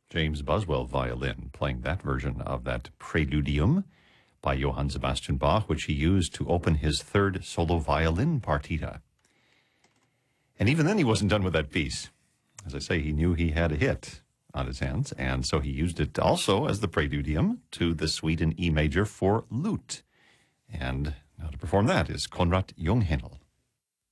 James Buswell violin, playing that version of that Preludium by Johann Sebastian Bach, which he used to open his third solo violin partita. And even then, he wasn't done with that piece. As I say, he knew he had a hit on his hands, and so he used it also as the Preludium to the Suite in E major for lute. And now to perform that is Konrad Junghänel.